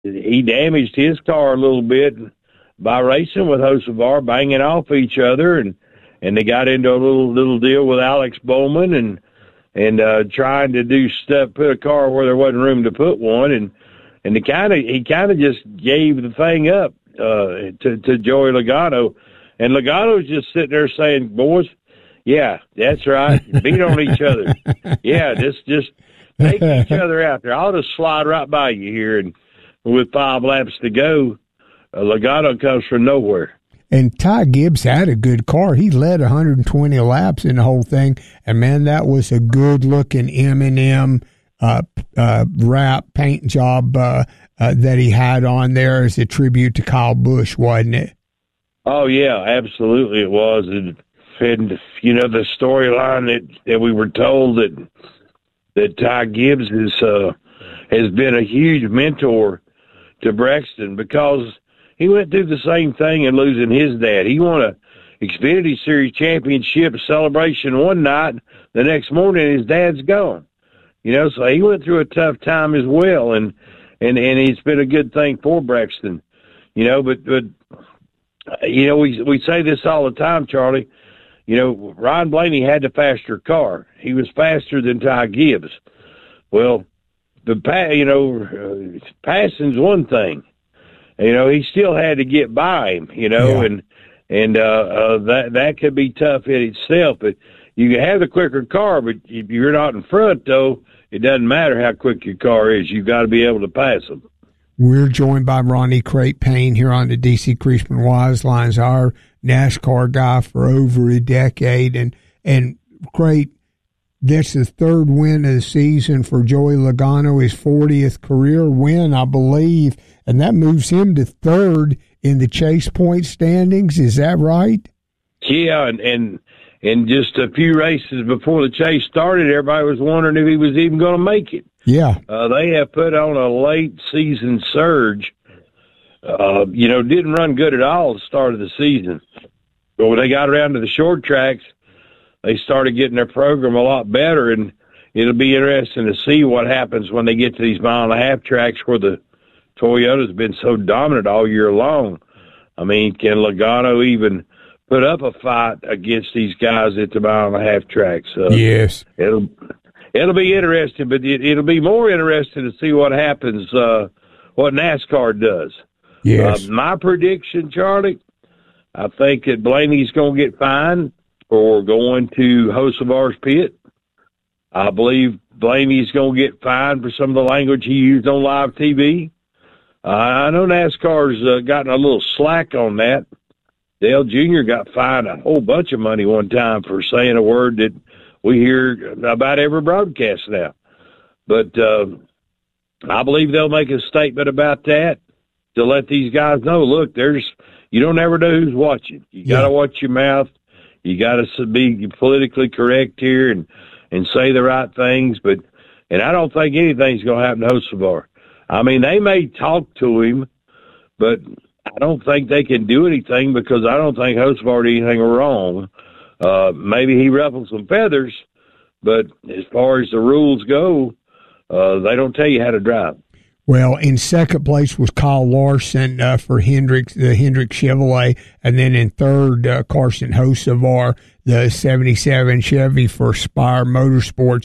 he damaged his car a little bit by racing with Hocevar, banging off each other, and they got into a little deal with Alex Bowman and trying to do stuff, put a car where there wasn't room to put one, and he kind of just gave the thing up to Joey Logano, and Logano's just sitting there saying, "Boys, yeah, that's right, beat on each other, yeah, just take each other out there. I'll just slide right by you here." And with 5 laps to go, Logano comes from nowhere. And Ty Gibbs had a good car. He led 120 laps in the whole thing. And, man, that was a good-looking M&M wrap paint job that he had on there as a tribute to Kyle Busch, wasn't it? Oh, yeah, absolutely it was. And the storyline that we were told that Ty Gibbs has been a huge mentor to Brexton, because he went through the same thing in losing his dad. He won a Xfinity Series championship celebration one night. The next morning, his dad's gone. So he went through a tough time as well, and it's been a good thing for Brexton. But we say this all the time, Charlie. Ryan Blaney had the faster car. He was faster than Ty Gibbs. Well, passing's one thing. He still had to get by him, yeah. and that could be tough in itself. But you can have the quicker car, but if you're not in front, though, it doesn't matter how quick your car is. You've got to be able to pass them. We're joined by Ronnie Crate Payne here on the DC Creasman Wise Lines, our NASCAR guy for over a decade. And Crate, that's the 3rd win of the season for Joey Logano, his 40th career win, I believe, and that moves him to 3rd in the chase point standings. Is that right? Yeah, and just a few races before the chase started, everybody was wondering if he was even going to make it. Yeah. They have put on a late season surge. Didn't run good at all at the start of the season. But when they got around to the short tracks, they started getting their program a lot better, and it'll be interesting to see what happens when they get to these 1.5-mile tracks where the Toyota's been so dominant all year long. I mean, can Logano even put up a fight against these guys at the 1.5-mile tracks? Yes. It'll be interesting, but it'll be more interesting to see what happens, what NASCAR does. Yes. My prediction, Charlie, I think that Blaney's going to get fined for going to Hocevar's pit. I believe Blaney's going to get fined for some of the language he used on live TV. I know NASCAR's gotten a little slack on that. Dale Jr. got fined a whole bunch of money one time for saying a word that we hear about every broadcast now. But I believe they'll make a statement about that to let these guys know, look, you don't ever know who's watching. You got to watch your mouth. You got to be politically correct here and say the right things. And I don't think anything's going to happen to Hocevar. I mean, they may talk to him, but I don't think they can do anything because I don't think Hocevar did anything wrong. Maybe he ruffled some feathers, but as far as the rules go, they don't tell you how to drive. Well, in second place was Kyle Larson for Hendrick, the Hendrick Chevrolet, and then in third, Carson Hocevar, the 77 Chevy for Spire Motorsports.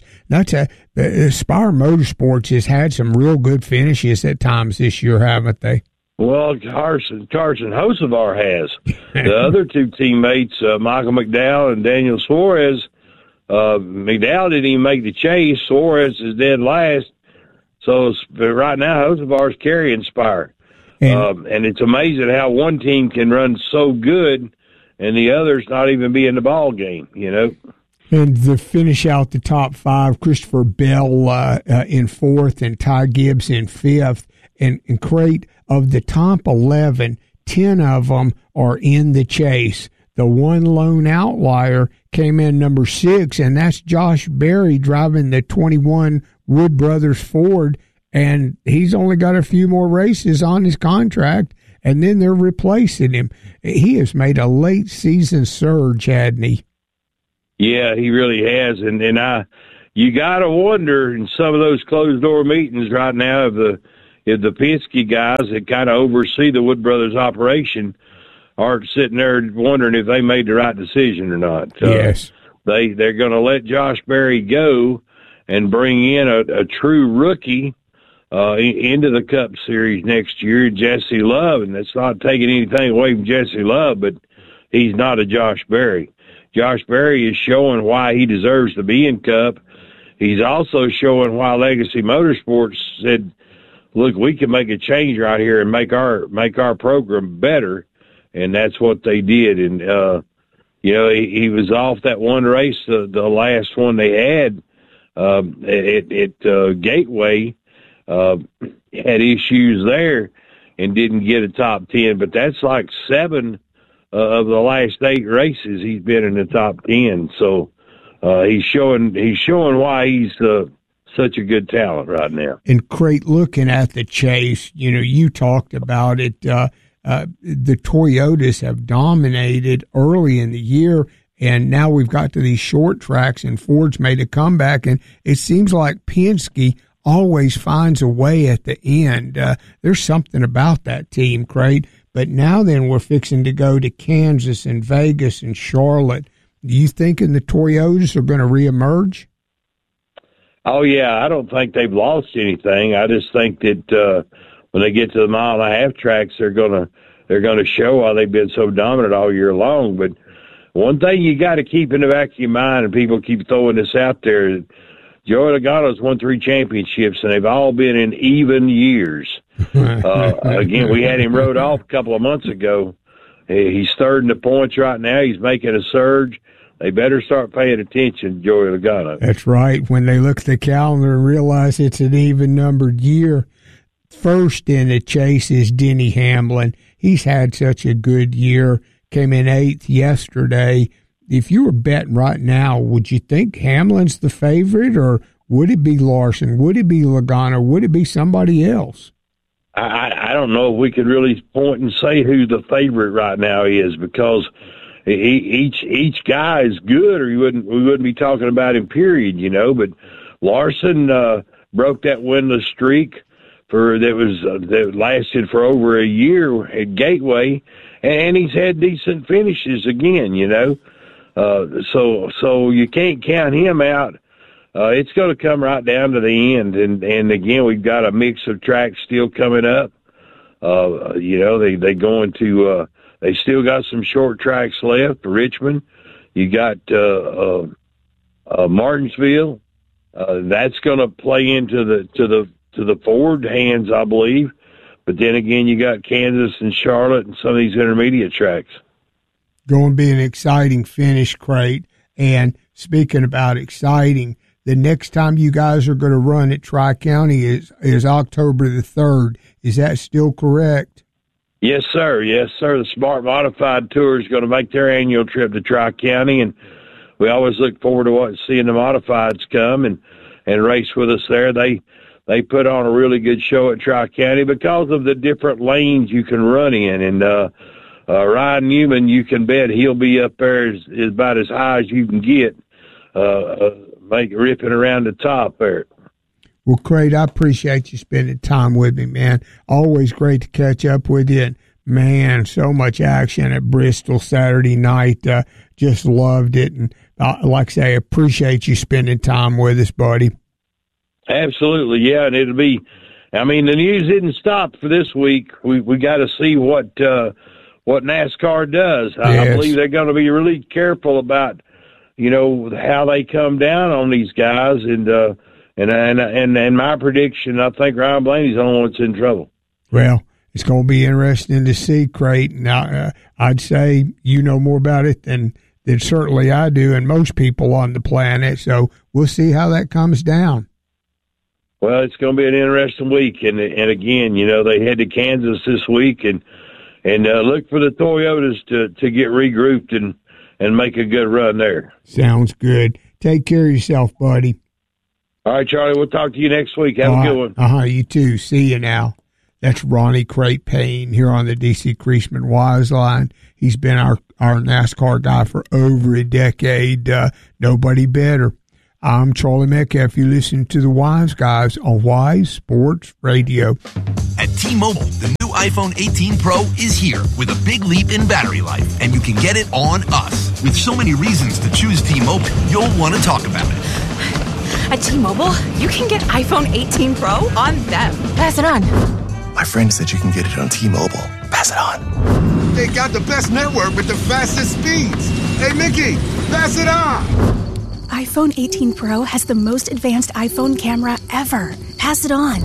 Spire Motorsports has had some real good finishes at times this year, haven't they? Well, Carson Hocevar has. The other two teammates, Michael McDowell and Daniel Suarez, McDowell didn't even make the chase. Suarez is dead last. So right now, Hocevar's carrying Spire. And it's amazing how one team can run so good and the other's not even be in the ball game, And to finish out the top 5, Christopher Bell in 4th and Ty Gibbs in 5th. And Crate, of the top 11, 10 of them are in the chase. The one lone outlier came in number 6, and that's Josh Berry driving the 21 Wood Brothers Ford, and he's only got a few more races on his contract, and then they're replacing him. He has made a late season surge, hadn't he? Yeah, he really has, and you got to wonder in some of those closed door meetings right now if if the Penske guys that kind of oversee the Wood Brothers operation aren't sitting there wondering if they made the right decision or not. Yes. They're going to let Josh Berry go and bring in a true rookie into the Cup Series next year, Jesse Love. And that's not taking anything away from Jesse Love, but he's not a Josh Berry. Josh Berry is showing why he deserves to be in Cup. He's also showing why Legacy Motorsports said, look, we can make a change right here and make our program better. And that's what they did. And, he was off that one race, the last one they had at Gateway, had issues there and didn't get a top 10. But that's like 7 of the last 8 races he's been in the top 10. So he's showing why he's such a good talent right now. And Crate, looking at the chase, you talked about it. The Toyotas have dominated early in the year, and now we've got to these short tracks, and Ford's made a comeback, and it seems like Penske always finds a way at the end. There's something about that team, Crate. But now then we're fixing to go to Kansas and Vegas and Charlotte. Do you think the Toyotas are going to reemerge? Oh, yeah. I don't think they've lost anything. I just think that when they get to the mile-and-a-half tracks, they're gonna show why they've been so dominant all year long. But one thing you got to keep in the back of your mind, and people keep throwing this out there, Joey Logano's won 3 championships, and they've all been in even years. Again, we had him rode off a couple of months ago. He's third in the points right now. He's making a surge. They better start paying attention, Joey Logano. That's right. When they look at the calendar and realize it's an even-numbered year. First in the chase is Denny Hamlin. He's had such a good year. Came in 8th yesterday. If you were betting right now, would you think Hamlin's the favorite, or would it be Larson? Would it be Logano? Would it be somebody else? I don't know if we could really point and say who the favorite right now is, because each guy is good, or we wouldn't be talking about him, period, But Larson broke that winless streak that lasted for over a year at Gateway, and he's had decent finishes again, So you can't count him out. It's going to come right down to the end, and again, we've got a mix of tracks still coming up. They still got some short tracks left. Richmond, you got Martinsville. That's going to play into the Ford hands, I believe. But then again, you got Kansas and Charlotte and some of these intermediate tracks. Going to be an exciting finish, Crate. And speaking about exciting, the next time you guys are going to run at Tri-County is October the 3rd. Is that still correct? Yes, sir. Yes, sir. The Smart Modified Tour is going to make their annual trip to Tri-County, and we always look forward to seeing the Modifieds come and race with us there. They put on a really good show at Tri-County because of the different lanes you can run in. And Ryan Newman, you can bet he'll be up there is about as high as you can get, ripping around the top there. Well, Crate, I appreciate you spending time with me, man. Always great to catch up with you. And, man, so much action at Bristol Saturday night. Just loved it. And like I say, appreciate you spending time with us, buddy. Absolutely, yeah, and it'll be. The news didn't stop for this week. We got to see what NASCAR does. Yes. I believe they're going to be really careful about, how they come down on these guys, and my prediction, I think Ryan Blaney's the only one that's in trouble. Well, it's going to be interesting to see, Crate. Now, I'd say you know more about it than certainly I do, and most people on the planet. So we'll see how that comes down. Well, it's going to be an interesting week, and again, they head to Kansas this week, and look for the Toyotas to get regrouped and make a good run there. Sounds good. Take care of yourself, buddy. All right, Charlie, we'll talk to you next week. Have a good one. You too. See you now. That's Ronnie Crate Payne here on the DC Creasman Wise Line. He's been our NASCAR guy for over a decade. Nobody better. I'm Charlie Metcalf. You listen to the Wise Guys on Wise Sports Radio. At T-Mobile, the new iPhone 18 Pro is here with a big leap in battery life, and you can get it on us. With so many reasons to choose T-Mobile, you'll want to talk about it. At T-Mobile, you can get iPhone 18 Pro on them. Pass it on. My friend said you can get it on T-Mobile. Pass it on. They got the best network with the fastest speeds. Hey, Mickey, pass it on. iPhone 18 Pro has the most advanced iPhone camera ever. Pass it on.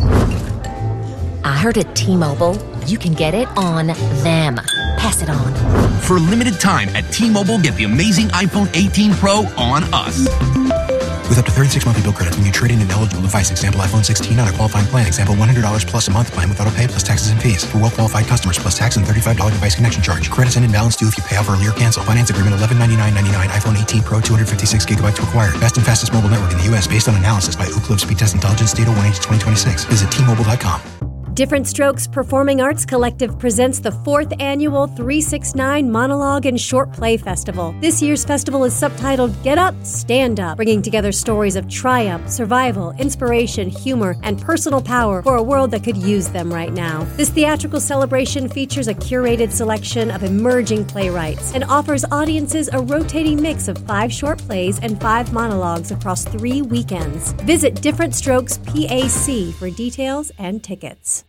I heard at T-Mobile, you can get it on them. Pass it on. For a limited time at T-Mobile, get the amazing iPhone 18 Pro on us. With up to 36 monthly bill credits when you trade in an eligible device. Example, iPhone 16 on a qualifying plan. Example, $100 plus a month plan with auto pay plus taxes and fees. For well-qualified customers plus tax and $35 device connection charge. Credits end and balance due if you pay off early or cancel. Finance agreement $1199.99. iPhone 18 Pro 256 gigabytes required. Best and fastest mobile network in the U.S. based on analysis by Ookla Speed Test Intelligence Data 1/2026. Visit T-Mobile.com. Different Strokes Performing Arts Collective presents the 4th annual 369 Monologue and Short Play Festival. This year's festival is subtitled Get Up, Stand Up, bringing together stories of triumph, survival, inspiration, humor, and personal power for a world that could use them right now. This theatrical celebration features a curated selection of emerging playwrights and offers audiences a rotating mix of 5 short plays and 5 monologues across 3 weekends. Visit Different Strokes PAC for details and tickets.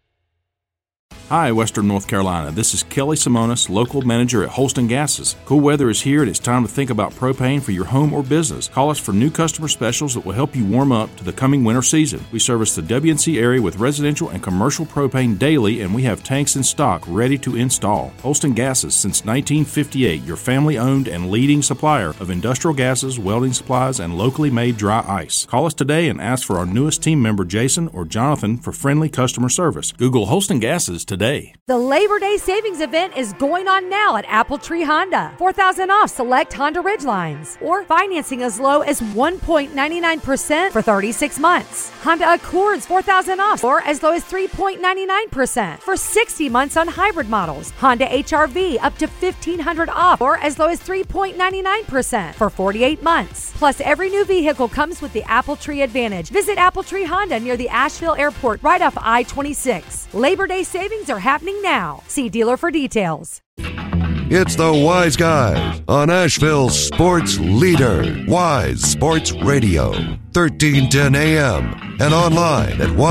Hi, Western North Carolina. This is Kelly Simonis, local manager at Holston Gases. Cool weather is here and it's time to think about propane for your home or business. Call us for new customer specials that will help you warm up to the coming winter season. We service the WNC area with residential and commercial propane daily, and we have tanks in stock ready to install. Holston Gases, since 1958, your family-owned and leading supplier of industrial gases, welding supplies, and locally made dry ice. Call us today and ask for our newest team member, Jason or Jonathan, for friendly customer service. Google Holston Gases today. The Labor Day savings event is going on now at Apple Tree Honda. $4,000 off select Honda Ridgelines, or financing as low as 1.99% for 36 months. Honda Accords $4,000 off, or as low as 3.99% for 60 months on hybrid models. Honda HR-V up to $1,500 off, or as low as 3.99% for 48 months. Plus, every new vehicle comes with the Apple Tree Advantage. Visit Apple Tree Honda near the Asheville Airport, right off I-26. Labor Day savings are happening now. See dealer for details. It's the Wise Guys on Asheville's sports leader, Wise Sports Radio, 1310 AM, and online at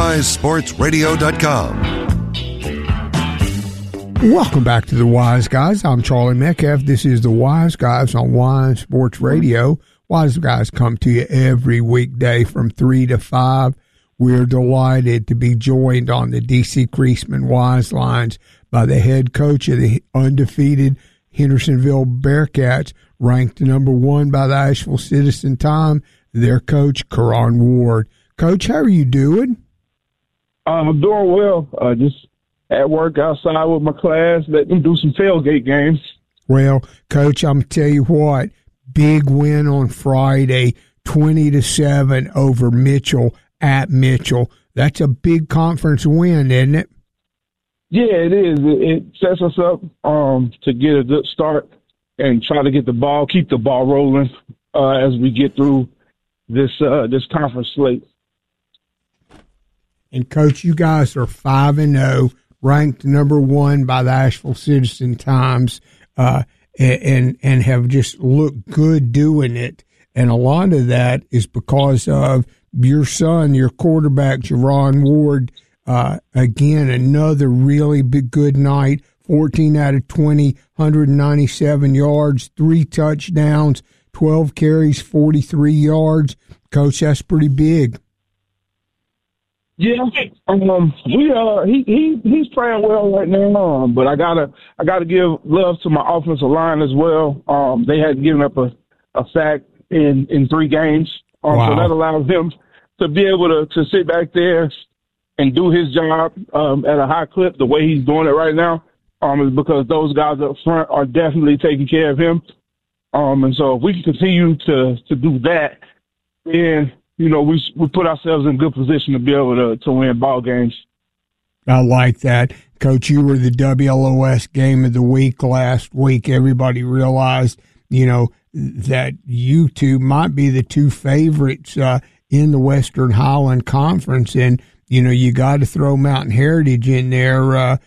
wisesportsradio.com. Welcome back to the Wise Guys. I'm Charlie Metcalf. This is the Wise Guys on Wise Sports Radio. Wise Guys come to you every weekday from 3 to 5. We're delighted to be joined on the D.C. Creasman Wise Lines by the head coach of the undefeated Hendersonville Bearcats, ranked number 1 by the Asheville Citizen-Times, their coach, Karan Ward. Coach, how are you doing? I'm doing well. Just at work outside with my class, letting them do some tailgate games. Well, Coach, I'm going to tell you what, big win on Friday, 20-7 over Mitchell. At Mitchell. That's a big conference win, isn't it? Yeah, it is. It sets us up to get a good start and try to get the ball, keep the ball rolling as we get through this conference slate. And Coach, you guys are 5-0, ranked number 1 by the Asheville Citizen-Times, and have just looked good doing it. And a lot of that is because of your son, your quarterback, Karan Ward. Again, another really big, good night. 14 out of 20, 197 yards, 3 touchdowns, 12 carries, 43 yards. Coach, that's pretty big. Yeah, he's playing well right now. But I gotta give love to my offensive line as well. They hadn't given up a sack in 3 games. Wow. So that allows him to be able to sit back there and do his job at a high clip the way he's doing it right now is because those guys up front are definitely taking care of him. And so if we can continue to do that, then, you know, we put ourselves in good position to be able to win ball games. I like that. Coach, you were the WLOS Game of the Week last week. Everybody realized, you know, that you two might be the 2 favorites in the Western Highland Conference, and you know, you got to throw Mountain Heritage in there.